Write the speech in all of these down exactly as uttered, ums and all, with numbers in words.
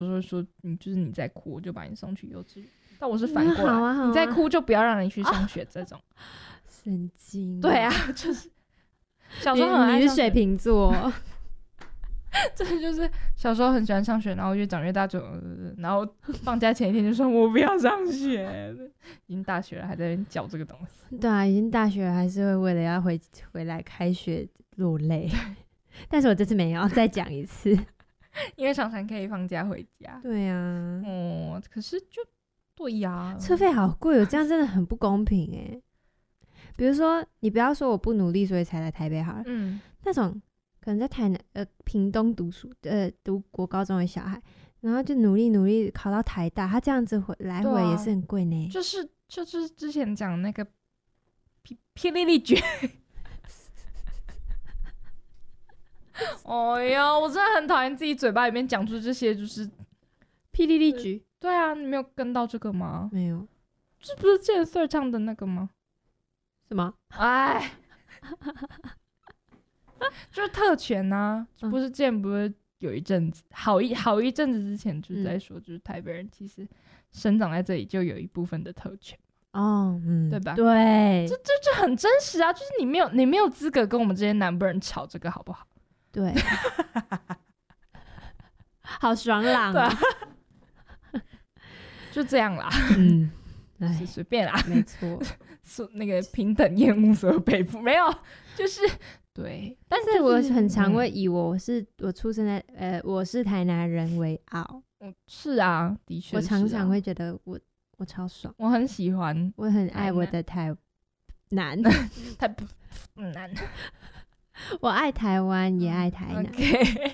时说你就是你在哭，我就把你送去幼稚园。但我是反过来， 好啊好啊你在哭就不要让你去上学这种。 神经。 对啊，就是小时候很爱你，你上学是水瓶座。 这就是小时候很喜欢上学，然后越长越大就、呃，然后放假前一天就说我不要上学，已经大学了还在那边教这个东西。 对啊，已经大学了还是会为了要回回来开学落泪。但是我这次没有，再讲一次。 因为常常可以放假回家。 对啊， 哦，可是就对呀， 车费好贵哦，这样真的很不公平哎。比如说，你不要说我不努力，所以才来台北好了， 嗯， 那种可能在台南呃屏东读书呃读国高中的小孩，然后就努力努力考到台大，他这样子回来回也是很贵呢。 就是就是之前讲那个霹霹雳丽卷。哎呀，我真的很讨厌自己嘴巴里面讲出这些，就是霹雳丽局。 对啊，你没有跟到这个吗？ 没有， 这不是健 Sir 唱的那个吗？ 什么？ 哎，就是特权啊，不是之前不是有一阵子，好一好一阵子之前就是在说，就是台北人其实生长在这里就有一部分的特权。 哦，嗯， 对吧？ 对， 这这这很真实啊，就是你没有你没有资格跟我们这些南部人吵这个，好不好？ 对，好爽朗啊！ 就这样啦， 嗯， 是随便啦， 没错， 是那个平等厌恶所有北部没有，就是对， 但是、 是我很常会以我是我出生在呃我是台南人为傲。 嗯，是啊，的确、啊， 我常常会觉得我我超爽， 我很喜欢， 我很爱我的台南， 台不难， 我爱台湾也爱台南。 Okay.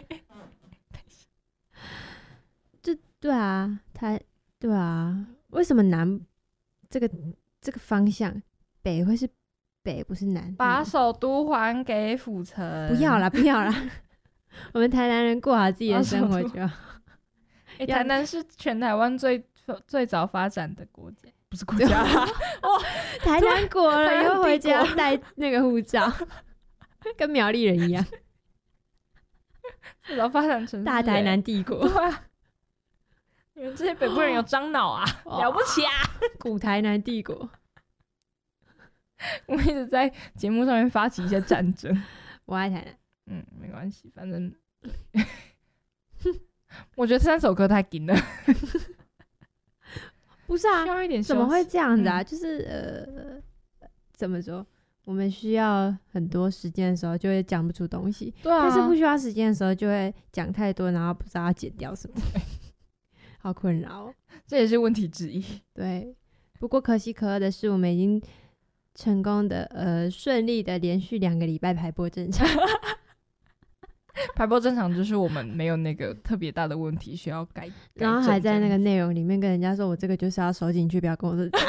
就对啊，台对啊，为什么南这个这个方向北会是北不是南？ 把首都还给府城， 不要啦不要啦，我们台南人过好自己的生活就好。 欸、台南是全台湾最最早发展的国家，不是国家啦。哇， 台南国了，以后回家带那个护照，跟苗栗人一样。 最早发展成大台南帝国。 对啊，你们这些北部人有樟脑啊，了不起啊！ 古台南帝国。 我们一直在节目上面发起一些战争。 我爱台南。 嗯，没关系，反正。我觉得这三首歌太紧了。 不是啊， 需要一点怎么会这样子啊？ 嗯、 就是呃，怎么说？我们需要很多时间的时候，就会讲不出东西。 对啊。 但是不需要时间的时候，就会讲太多，然后不知道要剪掉什么，好困扰、喔。 这也是问题之一。 对，不过可喜可贺的是，我们已经成功的呃顺利的连续两个礼拜排播正常。 排播正常就是我们没有那个特别大的问题需要改， 然后还在那个内容里面跟人家说我这个就是要收进去，不要跟我说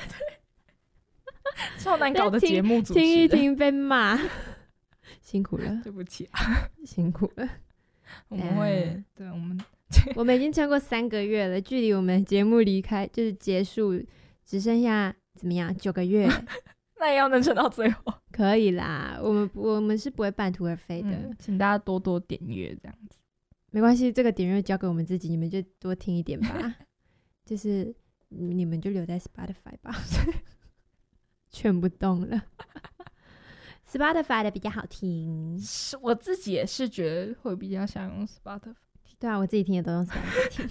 超难搞的节目主持人， 听一听被骂，辛苦了， 对不起啊， 辛苦了。 我们会，嗯、对我们， 我们已经撑过三个月了，距离我们节目离开就是结束只剩下怎么样九个月。 那也要能撑到最后， 可以啦。我们我们是不会半途而废的、 嗯，请大家多多点阅，这样子没关系。这个点阅交给我们自己，你们就多听一点吧。就是你们就留在 Spotify 吧，劝不动了。Spotify 的比较好听， 是我自己也是觉得会比较想用 Spotify。 对啊，我自己听也都用 Spotify 听。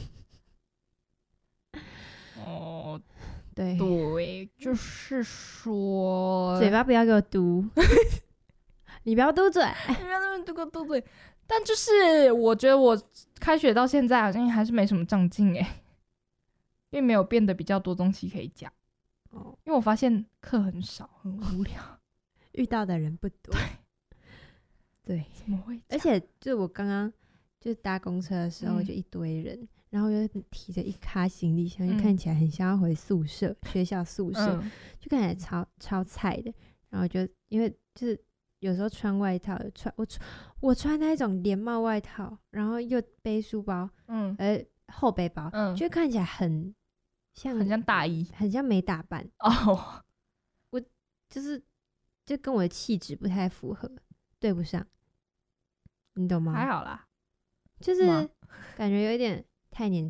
哦。 对对，就是说， 嘴巴不要给我嘟，你不要嘟嘴， 你不要那么嘟个嘟嘴。但就是我觉得我开学到现在好像还是没什么长进哎，并没有变得比较多东西可以讲。哦，因为我发现课很少，很无聊， 遇到的人不多。对， 怎么会？ 而且就我刚刚就搭公车的时候， 嗯、 就一堆人。然后又提着一咖行李箱， 嗯、 就看起来很像要回宿舍，学校宿舍， 嗯、 就看起来超超菜的。然后就因为就是有时候穿外套，穿我穿我穿那种连帽外套，然后又背书包，嗯，呃后背包，嗯，就看起来很像很像大衣， 很像没打扮哦。 我就是就跟我的气质不太符合，对不上，你懂吗？ 还好啦， 就是感觉有一点。 太年